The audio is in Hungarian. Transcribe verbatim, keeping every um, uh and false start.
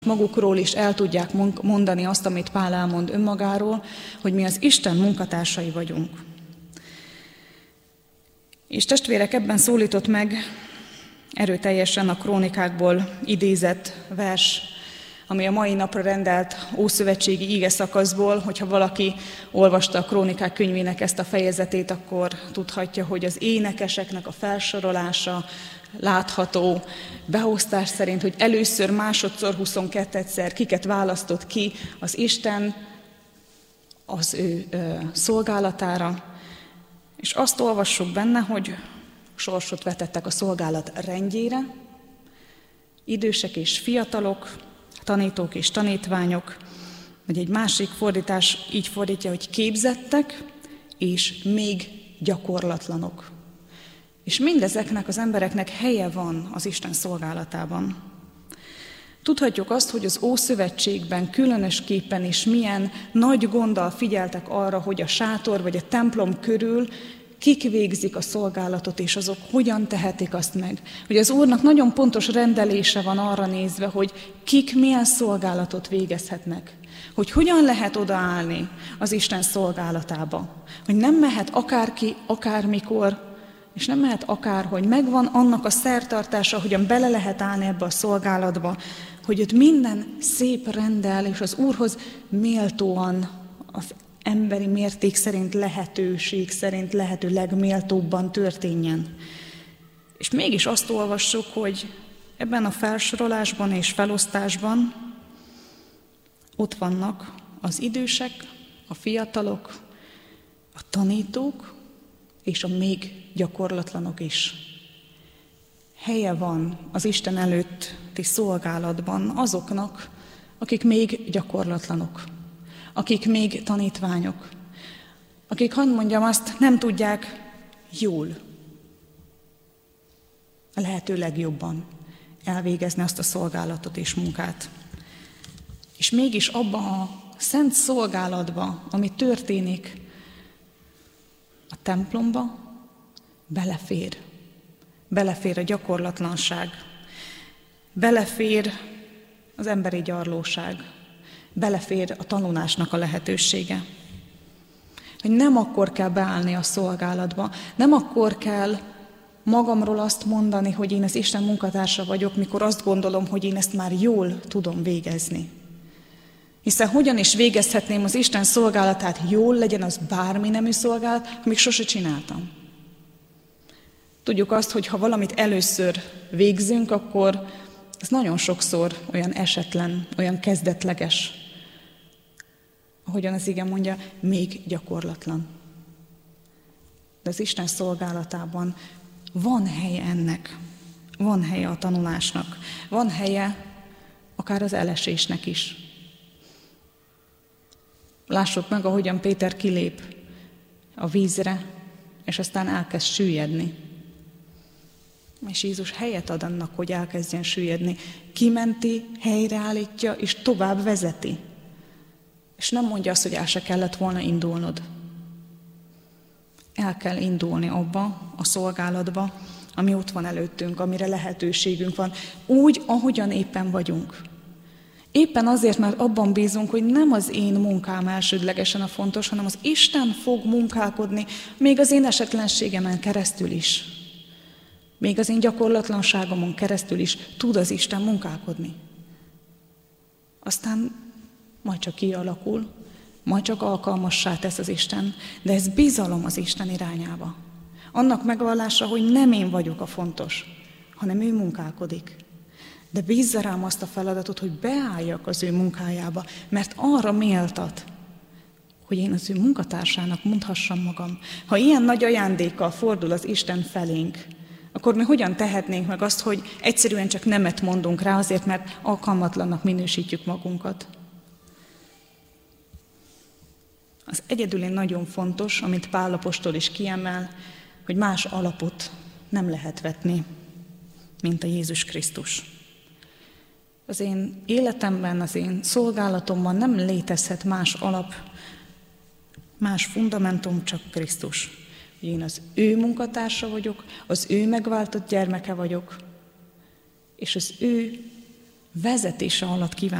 magukról is el tudják mondani azt, amit Pál elmond önmagáról, hogy mi az Isten munkatársai vagyunk. És testvérek, ebben szólított meg erőteljesen a Krónikákból idézett vers, ami a mai napra rendelt ószövetségi ígeszakaszból, hogyha valaki olvasta a Krónikák könyvének ezt a fejezetét, akkor tudhatja, hogy az énekeseknek a felsorolása látható beosztás szerint, hogy először, másodszor, huszonkettőszer kiket választott ki az Isten az ő ö, szolgálatára, és azt olvassuk benne, hogy sorsot vetettek a szolgálat rendjére, idősek és fiatalok, tanítók és tanítványok, vagy egy másik fordítás így fordítja, hogy képzettek és még gyakorlatlanok. És mindezeknek az embereknek helye van az Isten szolgálatában. Tudhatjuk azt, hogy az Ószövetségben különösképpen is milyen nagy gonddal figyeltek arra, hogy a sátor vagy a templom körül kik végzik a szolgálatot, és azok hogyan tehetik azt meg. Hogy az Úrnak nagyon pontos rendelése van arra nézve, hogy kik milyen szolgálatot végezhetnek. Hogy hogyan lehet odaállni az Isten szolgálatába. Hogy nem mehet akárki, akármikor, és nem mehet akárhogy. Megvan annak a szertartása, hogyan bele lehet állni ebbe a szolgálatba, hogy ott minden szép rendel, és az Úrhoz méltóan, az emberi mérték szerint, lehetőség szerint lehető legméltóbban történjen. És mégis azt olvassuk, hogy ebben a felsorolásban és felosztásban ott vannak az idősek, a fiatalok, a tanítók, és a még gyakorlatlanok is. Helye van az Isten előtti szolgálatban azoknak, akik még gyakorlatlanok, akik még tanítványok, akik, hadd mondjam azt, nem tudják jól, a lehető legjobban elvégezni azt a szolgálatot és munkát. És mégis abban a szent szolgálatban, ami történik a templomba, belefér. Belefér a gyakorlatlanság. Belefér az emberi gyarlóság. Belefér a tanulásnak a lehetősége. Hogy nem akkor kell beállni a szolgálatba, nem akkor kell magamról azt mondani, hogy én az Isten munkatársa vagyok, mikor azt gondolom, hogy én ezt már jól tudom végezni. Hiszen hogyan is végezhetném az Isten szolgálatát jól, legyen az bármi nemű szolgálat, amíg sose csináltam. Tudjuk azt, hogy ha valamit először végzünk, akkor ez nagyon sokszor olyan esetlen, olyan kezdetleges, ahogyan az ige mondja, még gyakorlatlan. De az Isten szolgálatában van helye ennek, van helye a tanulásnak, van helye akár az elesésnek is. Lássuk meg, ahogyan Péter kilép a vízre, és aztán elkezd süllyedni. És Jézus helyet ad annak, hogy elkezdjen süllyedni. Kimenti, helyreállítja, és tovább vezeti. És nem mondja azt, hogy el se kellett volna indulnod. El kell indulni abba a szolgálatba, ami ott van előttünk, amire lehetőségünk van, úgy, ahogyan éppen vagyunk. Éppen azért, mert abban bízunk, hogy nem az én munkám elsődlegesen a fontos, hanem az Isten fog munkálkodni, még az én esetlenségemen keresztül is. Még az én gyakorlatlanságomon keresztül is tud az Isten munkálkodni. Aztán majd csak kialakul, majd csak alkalmassá tesz az Isten, de ez bizalom az Isten irányába. Annak megvallása, hogy nem én vagyok a fontos, hanem ő munkálkodik. De bízza rám azt a feladatot, hogy beálljak az ő munkájába, mert arra méltat, hogy én az ő munkatársának mondhassam magam. Ha ilyen nagy ajándékkal fordul az Isten felénk, akkor mi hogyan tehetnénk meg azt, hogy egyszerűen csak nemet mondunk rá azért, mert alkalmatlannak minősítjük magunkat. Az egyedüli nagyon fontos, amit Pál apostol is kiemel, hogy más alapot nem lehet vetni, mint a Jézus Krisztus. Az én életemben, az én szolgálatomban nem létezhet más alap, más fundamentum, csak Krisztus. Én az ő munkatársa vagyok, az ő megváltott gyermeke vagyok, és az ő vezetése alatt kíván